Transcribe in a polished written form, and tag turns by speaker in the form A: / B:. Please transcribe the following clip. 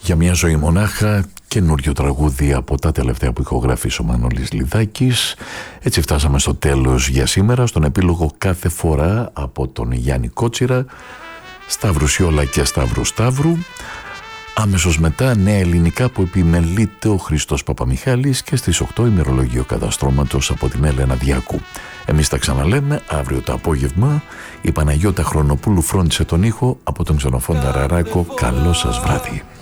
A: Για μια ζωή μονάχα, καινούριο τραγούδι από τα τελευταία που ηχογραφήσει ο Μανώλης Λιδάκης. Έτσι φτάσαμε στο τέλος για σήμερα, στον επίλογο κάθε φορά από τον Γιάννη Κότσιρα, Σταύρου Σιόλα και Σταύρου Σταύρου. Άμεσως μετά νέα ελληνικά που επιμελείται ο Χριστός Παπαμιχάλης και στις 8 ημερολόγιο καταστρώματος από την Έλενα Διάκου. Εμείς τα ξαναλέμε αύριο το απόγευμα. Η Παναγιώτα Χρονοπούλου φρόντισε τον ήχο από τον Ξενοφόντα Ραράκο. Καλό σας βράδυ.